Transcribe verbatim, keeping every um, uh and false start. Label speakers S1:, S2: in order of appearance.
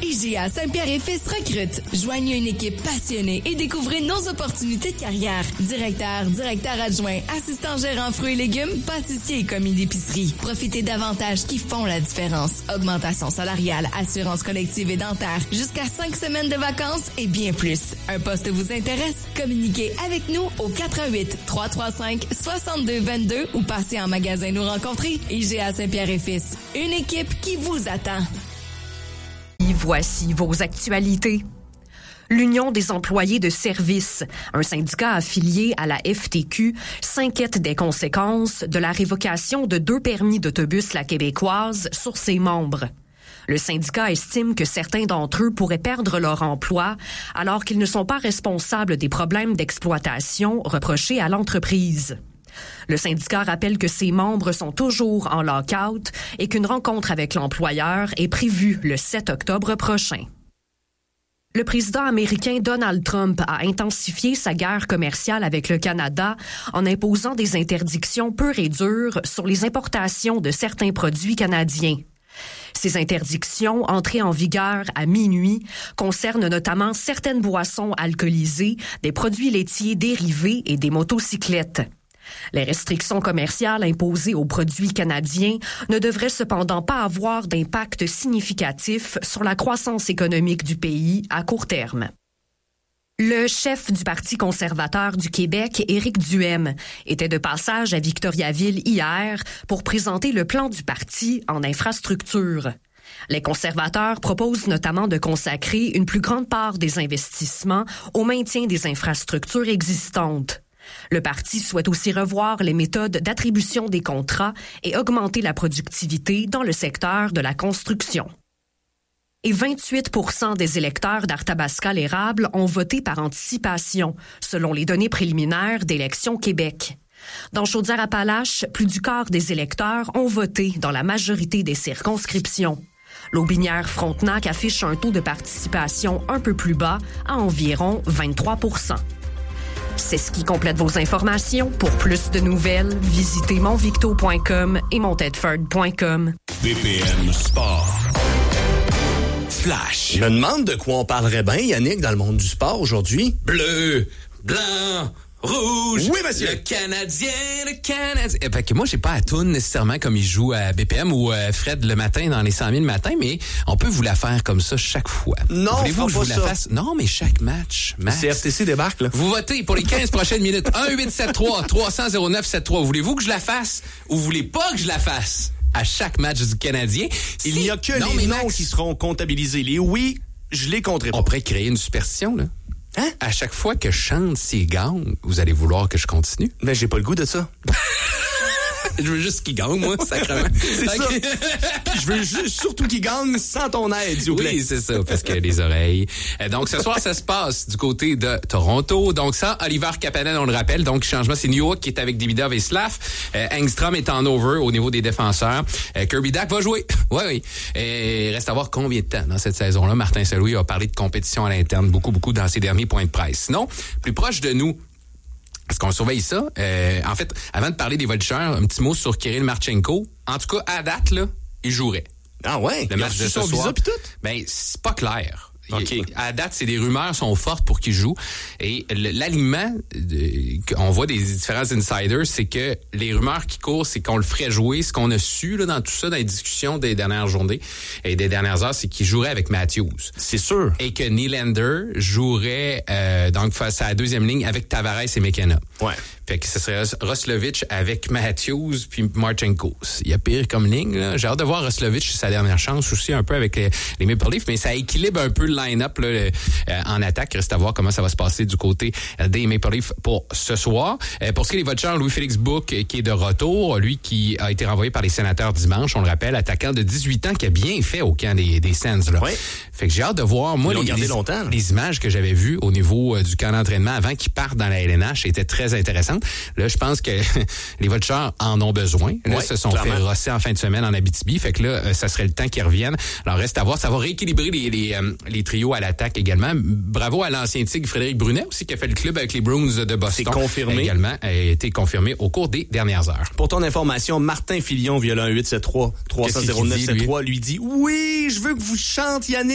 S1: I G A Saint-Pierre-et-Fils recrute. Joignez une équipe passionnée et découvrez nos opportunités de carrière. Directeur, directeur adjoint, assistant gérant fruits et légumes, pâtissier et commis d'épicerie. Profitez d'avantages qui font la différence. Augmentation salariale, assurance collective et dentaire, jusqu'à cinq semaines de vacances et bien plus. Un poste vous intéresse? Communiquez avec nous au quatre un huit, trois trois cinq, six deux deux deux ou passez en magasin nous rencontrer. I G A Saint-Pierre-et-Fils. Une équipe qui vous attend.
S2: Voici vos actualités. L'Union des employés de service, un syndicat affilié à la F T Q, s'inquiète des conséquences de la révocation de deux permis d'autobus La Québécoise sur ses membres. Le syndicat estime que certains d'entre eux pourraient perdre leur emploi alors qu'ils ne sont pas responsables des problèmes d'exploitation reprochés à l'entreprise. Le syndicat rappelle que ses membres sont toujours en lock-out et qu'une rencontre avec l'employeur est prévue le sept octobre prochain. Le président américain Donald Trump a intensifié sa guerre commerciale avec le Canada en imposant des interdictions pures et dures sur les importations de certains produits canadiens. Ces interdictions, entrées en vigueur à minuit, concernent notamment certaines boissons alcoolisées, des produits laitiers dérivés et des motocyclettes. Les restrictions commerciales imposées aux produits canadiens ne devraient cependant pas avoir d'impact significatif sur la croissance économique du pays à court terme. Le chef du Parti conservateur du Québec, Éric Duhaime, était de passage à Victoriaville hier pour présenter le plan du parti en infrastructure. Les conservateurs proposent notamment de consacrer une plus grande part des investissements au maintien des infrastructures existantes. Le parti souhaite aussi revoir les méthodes d'attribution des contrats et augmenter la productivité dans le secteur de la construction. Et vingt-huit pour cent des électeurs d'Arthabasca-l'Érable ont voté par anticipation, selon les données préliminaires d'Élections Québec. Dans Chaudière-Appalaches, plus du quart des électeurs ont voté dans la majorité des circonscriptions. Lotbinière-Frontenac affiche un taux de participation un peu plus bas, à environ vingt-trois pour cent. C'est ce qui complète vos informations. Pour plus de nouvelles, visitez monvicto point com et montedford point com.
S3: B P M Sport. Flash.
S4: Je me demande de quoi on parlerait bien, Yannick, dans le monde du sport aujourd'hui.
S5: Bleu, blanc, rouge.
S4: Oui, monsieur.
S5: Le Canadien, le Canadien. Fait que moi, j'ai pas à tourne nécessairement comme il joue à B P M ou à Fred le matin dans les cent mille matin, mais on peut vous la faire comme ça chaque fois.
S4: Non,
S5: voulez-vous que je vous
S4: ça.
S5: la fasse? Non, mais chaque match. Max.
S4: C F T C débarque, là.
S5: Vous votez pour les quinze prochaines minutes. un huit sept trois trois zéro zéro neuf sept trois. Voulez-vous que je la fasse ou voulez pas que je la fasse? À chaque match du Canadien.
S4: Il
S5: si...
S4: n'y a que
S5: non,
S4: les noms
S5: Max...
S4: qui seront comptabilisés. Les oui, je les compterai pas.
S5: On pourrait créer une superstition, là.
S4: Hein?
S5: À chaque fois que je chante ces gangs, vous allez vouloir que je continue?
S4: Mais j'ai pas le goût de ça.
S5: Je veux juste qu'il gagne, moi, sacrément.
S4: C'est ça. Puis je veux juste surtout qu'il gagne sans ton aide, s'il vous plaît.
S5: Oui, c'est ça, parce que les oreilles. Donc, ce soir, ça se passe du côté de Toronto. Donc, ça, Oliver Kapanen, on le rappelle. Donc, changement, c'est New York qui est avec Demidov et Slav. Euh, Engstrom est en over au niveau des défenseurs. Euh, Kirby Dack va jouer. Oui, oui. Et il reste à voir combien de temps dans cette saison-là. Martin Saint-Louis a parlé de compétition à l'interne beaucoup, beaucoup dans ses derniers points de presse. Sinon, plus proche de nous, est-ce qu'on surveille ça? Euh, en fait, avant de parler des Vultures, un petit mot sur Kirill Marchenko. En tout cas, à date, là, il jouerait.
S4: Ah ouais?
S5: Le match de ce soir.
S4: Pis tout?
S5: Ben, c'est pas clair.
S4: Okay.
S5: À date, c'est des rumeurs sont fortes pour qu'il joue. Et l'alignement, on voit des différents insiders, c'est que les rumeurs qui courent, c'est qu'on le ferait jouer. Ce qu'on a su là, dans tout ça, dans les discussions des dernières journées et des dernières heures, c'est qu'il jouerait avec Matthews.
S4: C'est sûr.
S5: Et que Nylander jouerait euh, donc face à la deuxième ligne avec Tavares et McKenna.
S4: Ouais.
S5: Fait que ce serait Roslovic avec Matthews puis Marchenko. Il y a pire comme ligne, là. J'ai hâte de voir Roslovic sa dernière chance aussi un peu avec les, les Maple Leafs, mais ça équilibre un peu le line-up là, le, euh, en attaque. Reste à voir comment ça va se passer du côté euh, des Maple Leafs pour ce soir. Euh, pour ce qui est des Vultures, Louis-Félix Book euh, qui est de retour, lui qui a été renvoyé par les Sénateurs dimanche, on le rappelle, attaquant de dix-huit ans qui a bien fait au camp des, des Sens. Là.
S4: Oui.
S5: Fait que j'ai hâte de voir, moi,
S4: Ils l'ont
S5: les,
S4: gardé
S5: les,
S4: longtemps, là.
S5: les images que j'avais vues au niveau euh, du camp d'entraînement avant qu'ils partent dans la L N H étaient très intéressantes. Là, je pense que les Vultures en ont besoin. Là,
S4: ouais,
S5: se sont
S4: clairement.
S5: fait rosser en fin de semaine en Abitibi. Fait que là, euh, ça serait le temps qu'ils reviennent. Alors, reste à voir. Ça va rééquilibrer les, les, euh, les trios à l'attaque également. Bravo à l'ancien Tigre Frédéric Brunet aussi, qui a fait le club avec les Bruins de Boston.
S4: C'est confirmé.
S5: Également, a été confirmé au cours des dernières heures.
S4: Pour ton information, Martin Filion, via le un huit sept trois trois zéro zéro neuf sept trois, lui dit « Oui, je veux que vous chantiez, Yannick.